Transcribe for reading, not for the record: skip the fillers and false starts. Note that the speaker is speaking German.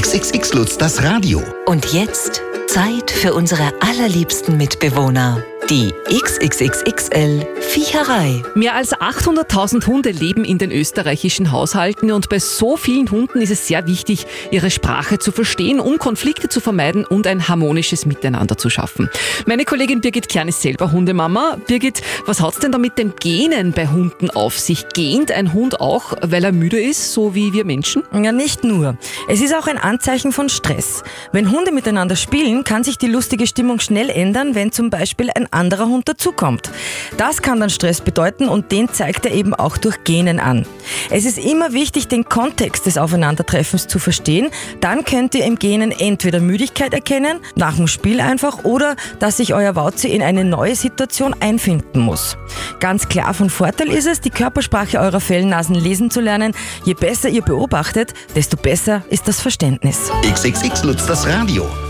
XXX Lutz das Radio. Und jetzt Zeit für unsere allerliebsten Mitbewohner. Die XXXXL Viecherei. Mehr als 800.000 Hunde leben in den österreichischen Haushalten und bei so vielen Hunden ist es sehr wichtig, ihre Sprache zu verstehen, um Konflikte zu vermeiden und ein harmonisches Miteinander zu schaffen. Meine Kollegin Birgit Kern ist selber Hundemama. Birgit, was hat's denn da mit dem Gähnen bei Hunden auf sich? Gähnt ein Hund auch, weil er müde ist, so wie wir Menschen? Ja, nicht nur. Es ist auch ein Anzeichen von Stress. Wenn Hunde miteinander spielen, kann sich die lustige Stimmung schnell ändern, wenn zum Beispiel ein anderer Hund dazukommt. Das kann dann Stress bedeuten und den zeigt er eben auch durch Gähnen an. Es ist immer wichtig, den Kontext des Aufeinandertreffens zu verstehen. Dann könnt ihr im Gähnen entweder Müdigkeit erkennen, nach dem Spiel einfach, oder dass sich euer Wauzi in eine neue Situation einfinden muss. Ganz klar von Vorteil ist es, die Körpersprache eurer Fellnasen lesen zu lernen. Je besser ihr beobachtet, desto besser ist das Verständnis. XXX Lutz das Radio.